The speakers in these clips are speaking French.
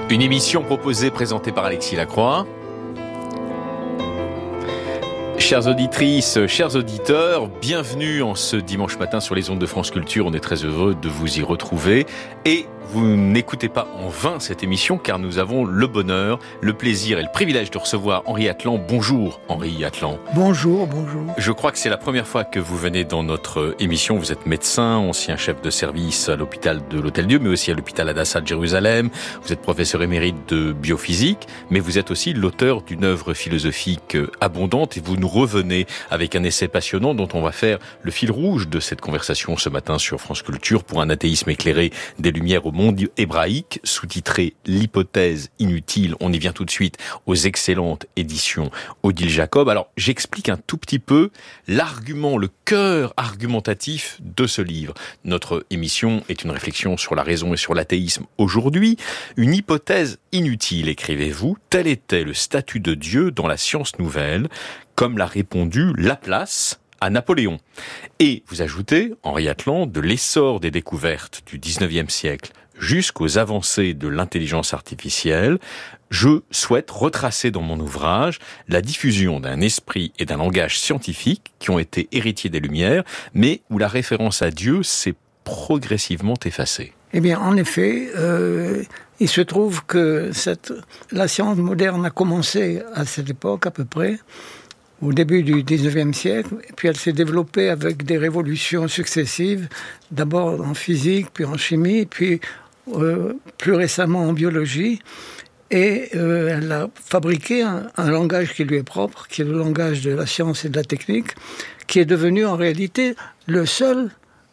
Une émission proposée, présentée par Alexis Lacroix. Chères auditrices, chers auditeurs, bienvenue en ce dimanche matin sur les ondes de France Culture. On est très heureux de vous y retrouver. Et vous n'écoutez pas en vain cette émission, car nous avons le bonheur, le plaisir et le privilège de recevoir Henri Atlan. Bonjour Henri Atlan. Bonjour, bonjour. Je crois que c'est la première fois que vous venez dans notre émission. Vous êtes médecin, ancien chef de service à l'hôpital de l'Hôtel-Dieu, mais aussi à l'hôpital Hadassah de Jérusalem. Vous êtes professeur émérite de biophysique, mais vous êtes aussi l'auteur d'une œuvre philosophique abondante et vous nous revenez avec un essai passionnant dont on va faire le fil rouge de cette conversation ce matin sur France Culture pour un athéisme éclairé des Lumières au monde hébraïque, sous-titré L'hypothèse inutile. On y vient tout de suite aux excellentes éditions Odile Jacob. Alors, j'explique un tout petit peu l'argument, le cœur argumentatif de ce livre. Notre émission est une réflexion sur la raison et sur l'athéisme aujourd'hui. Une hypothèse inutile, écrivez-vous, tel était le statut de Dieu dans la science nouvelle, comme l'a répondu Laplace à Napoléon. Et vous ajoutez, Henri Atlan, de l'essor des découvertes du 19e siècle jusqu'aux avancées de l'intelligence artificielle, je souhaite retracer dans mon ouvrage la diffusion d'un esprit et d'un langage scientifique qui ont été héritiers des Lumières, mais où la référence à Dieu s'est progressivement effacée. Eh bien, en effet, il se trouve que la science moderne a commencé à cette époque à peu près, au début du 19e siècle, et puis elle s'est développée avec des révolutions successives, d'abord en physique, puis en chimie, puis plus récemment en biologie, et elle a fabriqué un langage qui lui est propre, qui est le langage de la science et de la technique, qui est devenu en réalité la seule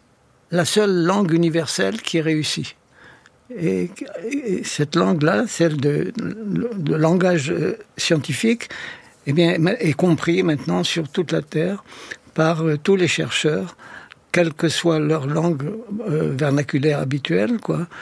langue universelle qui est réussie. Et cette langue-là, celle de langage scientifique, eh bien, est compris maintenant sur toute la Terre par tous les chercheurs, quelle que soit leur langue vernaculaire habituelle,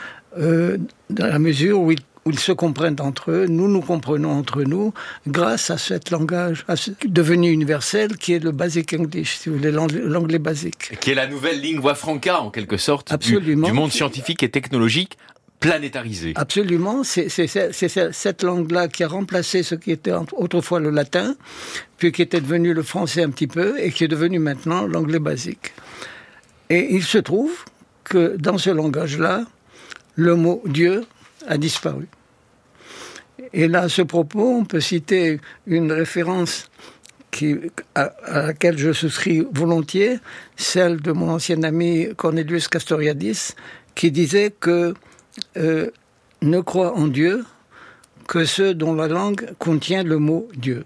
dans la mesure où ils se comprennent entre eux, nous comprenons entre nous, grâce à cet langage devenu universel qui est le Basic English, si vous voulez, l'anglais basique. Qui est la nouvelle lingua franca, en quelque sorte, du monde scientifique et technologique planétarisé. Absolument, c'est cette langue-là qui a remplacé ce qui était autrefois le latin, puis qui était devenu le français un petit peu, et qui est devenu maintenant l'anglais basique. Et il se trouve que dans ce langage-là, le mot Dieu a disparu. Et là, à ce propos, on peut citer une référence à laquelle je souscris volontiers, celle de mon ancien ami Cornelius Castoriadis, qui disait que ne croient en Dieu que ceux dont la langue contient le mot Dieu.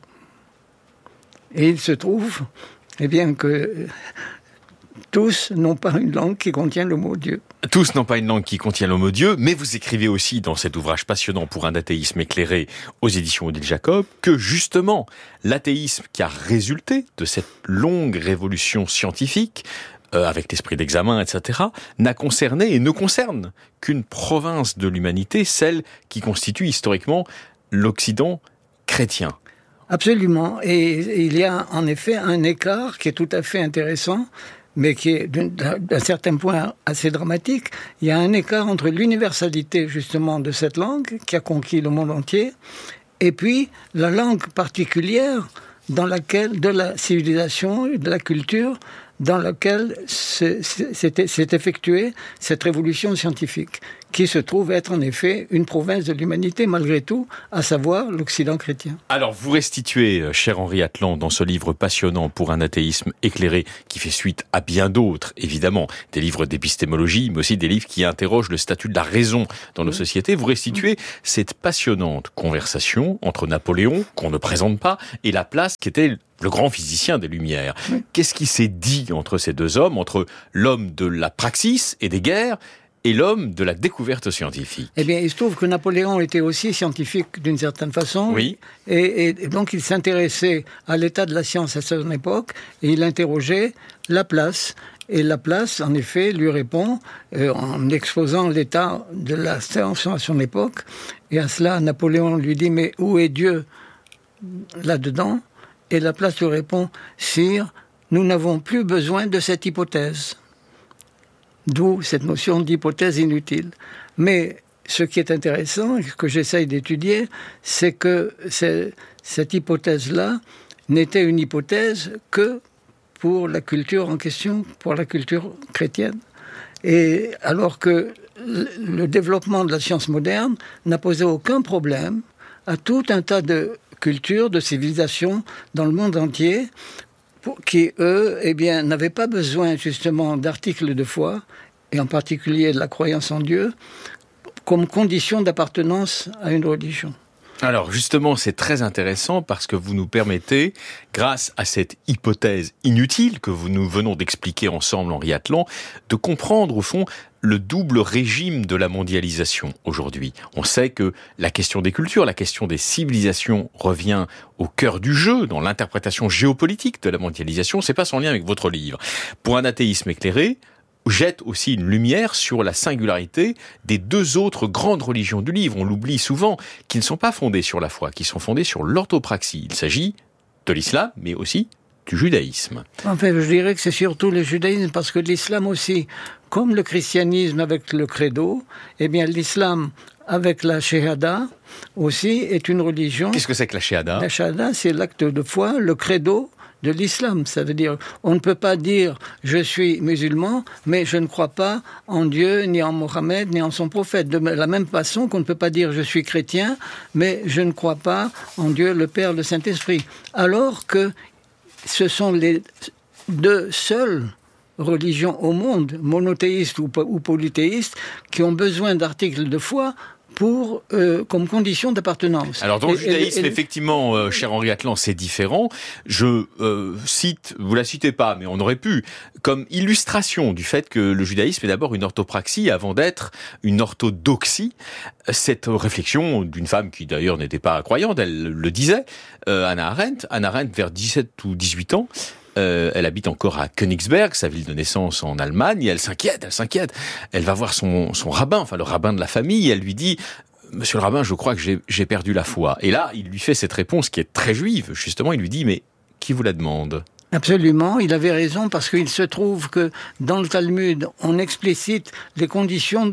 Et il se trouve, eh bien, que tous n'ont pas une langue qui contient le mot Dieu. Tous n'ont pas une langue qui contient le mot Dieu, mais vous écrivez aussi dans cet ouvrage passionnant pour un athéisme éclairé aux éditions Odile Jacob que justement l'athéisme qui a résulté de cette longue révolution scientifique avec l'esprit d'examen, etc., n'a concerné et ne concerne qu'une province de l'humanité, celle qui constitue historiquement l'Occident chrétien. Absolument. Et il y a en effet un écart qui est tout à fait intéressant, mais qui est d'un certain point assez dramatique. Il y a un écart entre l'universalité justement de cette langue qui a conquis le monde entier, et puis la langue particulière dans laquelle, de la civilisation et de la culture, dans laquelle s'est effectuée cette révolution scientifique, qui se trouve être en effet une province de l'humanité malgré tout, à savoir l'Occident chrétien. Alors vous restituez, cher Henri Atlan, dans ce livre passionnant pour un athéisme éclairé, qui fait suite à bien d'autres, évidemment, des livres d'épistémologie, mais aussi des livres qui interrogent le statut de la raison dans nos sociétés, vous restituez cette passionnante conversation entre Napoléon, qu'on ne présente pas, et Laplace, qui était le grand physicien des Lumières. Oui. Qu'est-ce qui s'est dit entre ces deux hommes, entre l'homme de la praxis et des guerres et l'homme de la découverte scientifique? Eh bien, il se trouve que Napoléon était aussi scientifique d'une certaine façon. Oui. Et donc, il s'intéressait à l'état de la science à son époque et il interrogeait Laplace. Et Laplace, en effet, lui répond en exposant l'état de la science à son époque. Et à cela, Napoléon lui dit « Mais où est Dieu là-dedans ?» Et Laplace lui répond « Sire, nous n'avons plus besoin de cette hypothèse. » D'où cette notion d'hypothèse inutile. Mais ce qui est intéressant, ce que j'essaye d'étudier, c'est que cette hypothèse-là n'était une hypothèse que pour la culture en question, pour la culture chrétienne. Et alors que le développement de la science moderne n'a posé aucun problème à tout un tas de cultures, de civilisations dans le monde entier, qui, eux, n'avaient pas besoin justement d'articles de foi, et en particulier de la croyance en Dieu, comme condition d'appartenance à une religion. Alors justement, c'est très intéressant parce que vous nous permettez, grâce à cette hypothèse inutile que nous venons d'expliquer ensemble, Henri Atlan, de comprendre au fond le double régime de la mondialisation aujourd'hui. On sait que la question des cultures, la question des civilisations revient au cœur du jeu dans l'interprétation géopolitique de la mondialisation. C'est pas sans lien avec votre livre. Pour un athéisme éclairé, jette aussi une lumière sur la singularité des deux autres grandes religions du livre. On l'oublie souvent, qui ne sont pas fondées sur la foi, qui sont fondées sur l'orthopraxie. Il s'agit de l'islam, mais aussi du judaïsme. Enfin, je dirais que c'est surtout le judaïsme, parce que l'islam aussi, comme le christianisme avec le credo, l'islam avec la shahada aussi est une religion. Qu'est-ce que c'est que la shahada ? La shahada, c'est l'acte de foi, le credo de l'islam. Ça veut dire, on ne peut pas dire « je suis musulman, mais je ne crois pas en Dieu, ni en Mohammed, ni en son prophète ». De la même façon qu'on ne peut pas dire « je suis chrétien, mais je ne crois pas en Dieu, le Père, le Saint-Esprit ». Alors que ce sont les deux seules religions au monde, monothéistes ou polythéistes, qui ont besoin d'articles de foi comme condition d'appartenance. Alors dans le judaïsme, effectivement, cher Henri Atlan, c'est différent. Je cite, vous la citez pas, mais on aurait pu, comme illustration du fait que le judaïsme est d'abord une orthopraxie avant d'être une orthodoxie. Cette réflexion d'une femme qui d'ailleurs n'était pas croyante, elle le disait, Hannah Arendt, vers 17 ou 18 ans, elle habite encore à Königsberg, sa ville de naissance en Allemagne, et elle s'inquiète. Elle va voir son rabbin, enfin le rabbin de la famille, et elle lui dit « Monsieur le rabbin, je crois que j'ai perdu la foi ». Et là, il lui fait cette réponse qui est très juive, justement, il lui dit « Mais qui vous la demande ?» Absolument, il avait raison, parce qu'il se trouve que dans le Talmud, on explicite les conditions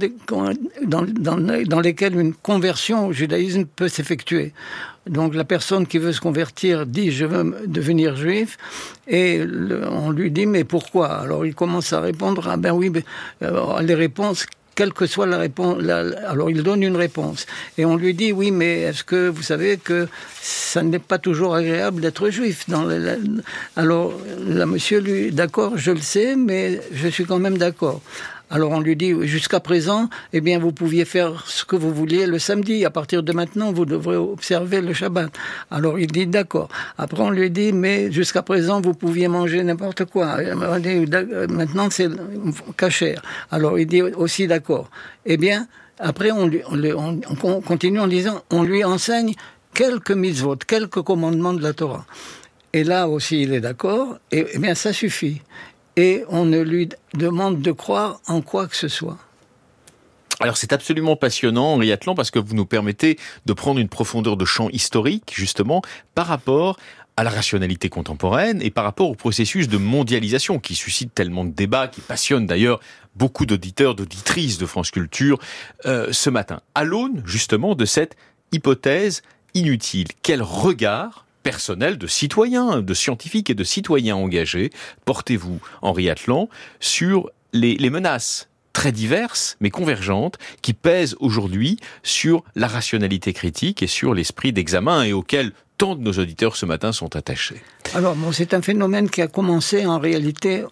dans lesquelles une conversion au judaïsme peut s'effectuer. Donc la personne qui veut se convertir dit « je veux devenir juif » et on lui dit « mais pourquoi ?» Alors il commence à répondre « ah ben oui, les réponses ». Quelle que soit la réponse, alors il donne une réponse. Et on lui dit, oui, mais est-ce que vous savez que ça n'est pas toujours agréable d'être juif Alors, là, monsieur, lui, d'accord, je le sais, mais je suis quand même d'accord. Alors on lui dit, jusqu'à présent, vous pouviez faire ce que vous vouliez le samedi. À partir de maintenant, vous devrez observer le Shabbat. Alors il dit, d'accord. Après on lui dit, mais jusqu'à présent, vous pouviez manger n'importe quoi. Maintenant, c'est kasher. Alors il dit aussi, d'accord. Après on continue en disant, on lui enseigne quelques mitzvot, quelques commandements de la Torah. Et là aussi, il est d'accord. Et ça suffit. Et on ne lui demande de croire en quoi que ce soit. Alors c'est absolument passionnant, Henri Atlan, parce que vous nous permettez de prendre une profondeur de champ historique, justement, par rapport à la rationalité contemporaine et par rapport au processus de mondialisation qui suscite tellement de débats, qui passionne d'ailleurs beaucoup d'auditeurs, d'auditrices de France Culture ce matin. À l'aune, justement, de cette hypothèse inutile, quel regard personnel de citoyens, de scientifiques et de citoyens engagés, portez-vous, Henri Atlan, sur les menaces très diverses, mais convergentes, qui pèsent aujourd'hui sur la rationalité critique et sur l'esprit d'examen et auquel tant de nos auditeurs ce matin sont attachés. Alors, c'est un phénomène qui a commencé en réalité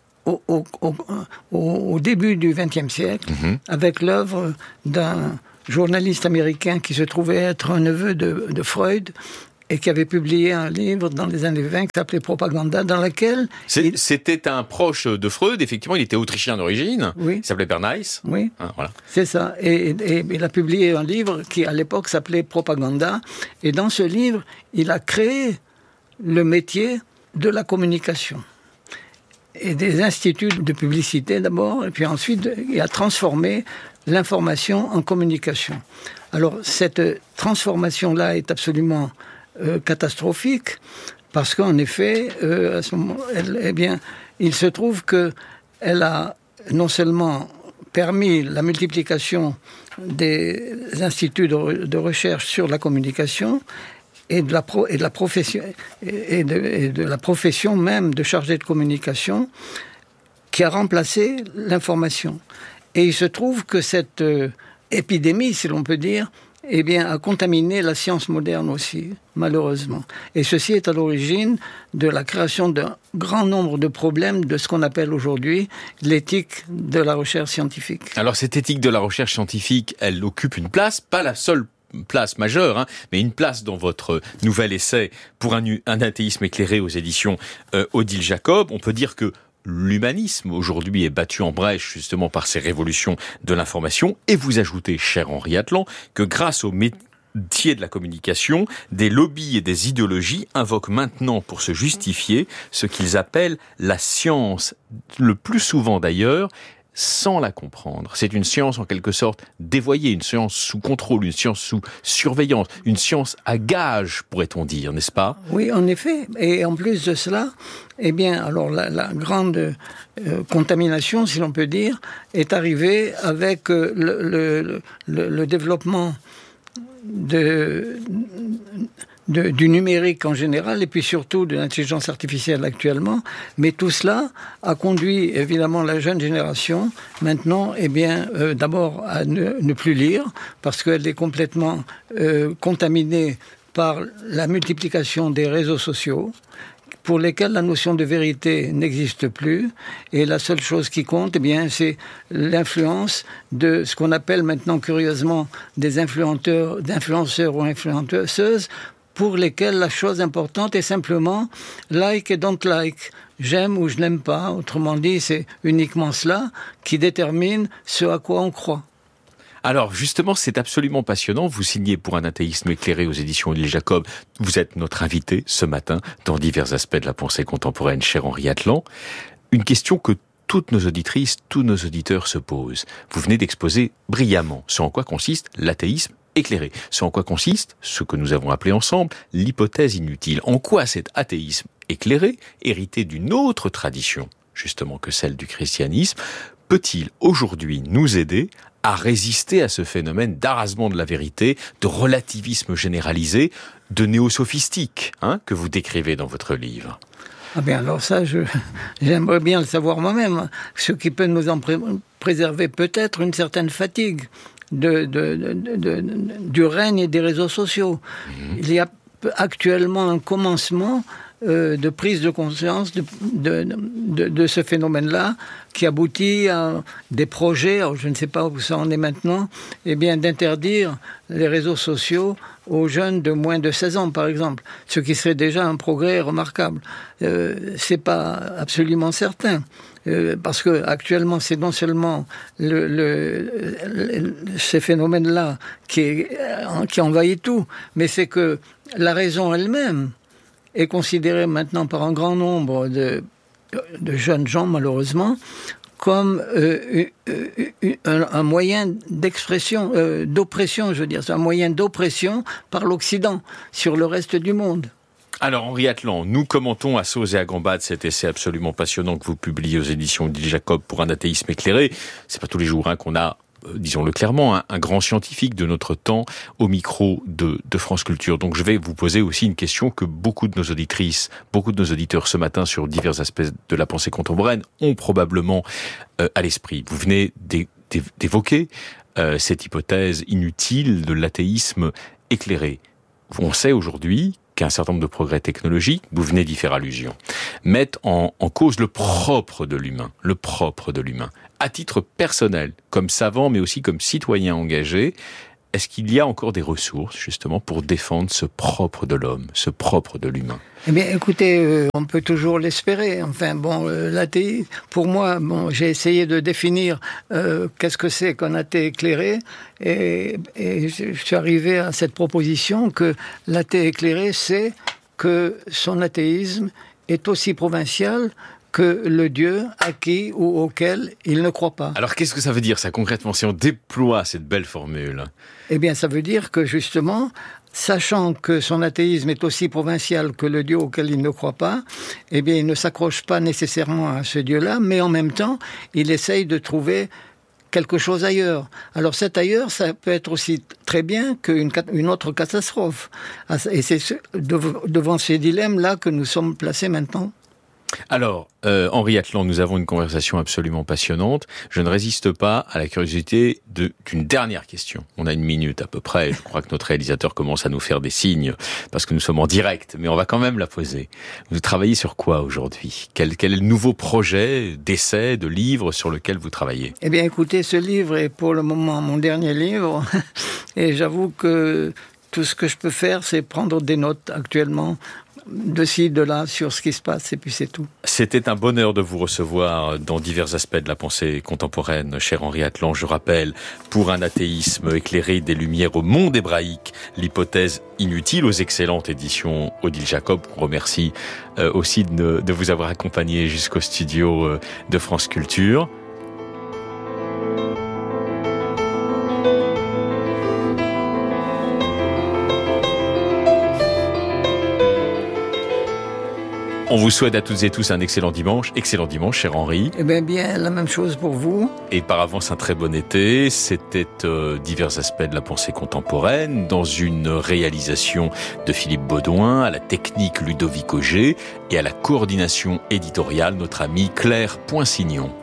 au début du XXe siècle, avec l'œuvre d'un journaliste américain qui se trouvait être un neveu de Freud, et qui avait publié un livre dans les années 20 qui s'appelait Propaganda, dans lequel... C'était un proche de Freud, effectivement, il était autrichien d'origine, oui. Il s'appelait Bernays. Oui, voilà. C'est ça. Et il a publié un livre qui, à l'époque, s'appelait Propaganda, et dans ce livre, il a créé le métier de la communication. Et des instituts de publicité d'abord, et puis ensuite, il a transformé l'information en communication. Alors, cette transformation-là est absolument... catastrophique, parce qu'en effet, à ce moment, il se trouve qu'elle a non seulement permis la multiplication des instituts de recherche sur la communication et de la profession même de chargé de communication qui a remplacé l'information. Et il se trouve que cette épidémie, si l'on peut dire, a contaminé la science moderne aussi, malheureusement. Et ceci est à l'origine de la création d'un grand nombre de problèmes de ce qu'on appelle aujourd'hui l'éthique de la recherche scientifique. Alors cette éthique de la recherche scientifique, elle occupe une place, pas la seule place majeure, mais une place dans votre nouvel essai pour un athéisme éclairé aux éditions Odile Jacob. On peut dire que l'humanisme aujourd'hui est battu en brèche justement par ces révolutions de l'information, et vous ajoutez, cher Henri Atlan, que grâce au métier de la communication, des lobbies et des idéologies invoquent maintenant pour se justifier ce qu'ils appellent la science, le plus souvent d'ailleurs, sans la comprendre. C'est une science en quelque sorte dévoyée, une science sous contrôle, une science sous surveillance, une science à gage, pourrait-on dire, n'est-ce pas ? Oui, en effet. Et en plus de cela, alors la grande contamination, si l'on peut dire, est arrivée avec le développement du numérique en général, et puis surtout de l'intelligence artificielle actuellement. Mais tout cela a conduit évidemment la jeune génération maintenant d'abord à ne plus lire, parce qu'elle est complètement contaminée par la multiplication des réseaux sociaux, pour lesquels la notion de vérité n'existe plus, et la seule chose qui compte, c'est l'influence de ce qu'on appelle maintenant curieusement des d'influenceurs ou influenceuses, pour lesquels la chose importante est simplement like et don't like, j'aime ou je n'aime pas. Autrement dit, c'est uniquement cela qui détermine ce à quoi on croit. Alors justement, c'est absolument passionnant. Vous signez pour un athéisme éclairé aux éditions Odile Jacob. Vous êtes notre invité ce matin dans divers aspects de la pensée contemporaine, cher Henri Atlan. Une question que toutes nos auditrices, tous nos auditeurs se posent. Vous venez d'exposer brillamment ce en quoi consiste l'athéisme éclairé. Ce en quoi consiste ce que nous avons appelé ensemble l'hypothèse inutile. En quoi cet athéisme éclairé, hérité d'une autre tradition, justement que celle du christianisme, peut-il aujourd'hui nous aider à résister à ce phénomène d'arasement de la vérité, de relativisme généralisé, de néo-sophistique, que vous décrivez dans votre livre ? Alors ça, j'aimerais bien le savoir moi-même. Ce qui peut nous en préserver peut-être une certaine fatigue du règne et des réseaux sociaux. Il y a actuellement un commencement de prise de conscience de ce phénomène-là, qui aboutit à des projets, alors je ne sais pas où ça en est maintenant, d'interdire les réseaux sociaux aux jeunes de moins de 16 ans, par exemple, ce qui serait déjà un progrès remarquable. C'est pas absolument certain. Parce que actuellement, c'est non seulement ces phénomènes-là qui envahit tout, mais c'est que la raison elle-même est considérée maintenant par un grand nombre de jeunes gens, malheureusement, comme un moyen d'expression, d'oppression, je veux dire. C'est un moyen d'oppression par l'Occident sur le reste du monde. Alors, Henri Atlan, nous commentons à sauce et à gambade cet essai absolument passionnant que vous publiez aux éditions Odile Jacob pour un athéisme éclairé. C'est pas tous les jours qu'on a, disons-le clairement, un grand scientifique de notre temps au micro de France Culture. Donc je vais vous poser aussi une question que beaucoup de nos auditrices, beaucoup de nos auditeurs ce matin sur divers aspects de la pensée contemporaine ont probablement à l'esprit. Vous venez d'évoquer cette hypothèse inutile de l'athéisme éclairé. On sait aujourd'hui qu'un certain nombre de progrès technologiques, vous venez d'y faire allusion, mettent en cause le propre de l'humain. Le propre de l'humain. À titre personnel, comme savant, mais aussi comme citoyen engagé, est-ce qu'il y a encore des ressources, justement, pour défendre ce propre de l'homme, ce propre de l'humain ? Écoutez, on peut toujours l'espérer. L'athéisme, pour moi, j'ai essayé de définir qu'est-ce que c'est qu'un athée éclairé, et je suis arrivé à cette proposition que l'athée éclairé, c'est que son athéisme est aussi provincial que le Dieu à qui ou auquel il ne croit pas. Alors qu'est-ce que ça veut dire, ça, concrètement, si on déploie cette belle formule ? Ça veut dire que, justement, sachant que son athéisme est aussi provincial que le Dieu auquel il ne croit pas, il ne s'accroche pas nécessairement à ce Dieu-là, mais en même temps, il essaye de trouver quelque chose ailleurs. Alors cet ailleurs, ça peut être aussi très bien qu'une autre catastrophe. Et c'est devant ces dilemmes-là que nous sommes placés maintenant. Alors, Henri Atlan, nous avons une conversation absolument passionnante. Je ne résiste pas à la curiosité d'une dernière question. On a 1 minute à peu près. Je crois que notre réalisateur commence à nous faire des signes parce que nous sommes en direct, mais on va quand même la poser. Vous travaillez sur quoi aujourd'hui ? Quel est le nouveau projet d'essai, de livre sur lequel vous travaillez ? Eh bien, écoutez, ce livre est pour le moment mon dernier livre. Et j'avoue que tout ce que je peux faire, c'est prendre des notes actuellement, de ci, de là, sur ce qui se passe, et puis c'est tout. C'était un bonheur de vous recevoir dans divers aspects de la pensée contemporaine, cher Henri Atlan. Je rappelle, pour un athéisme éclairé des lumières au monde hébraïque, l'hypothèse inutile, aux excellentes éditions Odile Jacob, qu'on remercie aussi de vous avoir accompagné jusqu'au studio de France Culture. On vous souhaite à toutes et tous un excellent dimanche, cher Henri. Eh bien, la même chose pour vous. Et par avance, un très bon été. C'était divers aspects de la pensée contemporaine, dans une réalisation de Philippe Baudouin, à la technique Ludovic Auger et à la coordination éditoriale, notre amie Claire Poinsignon.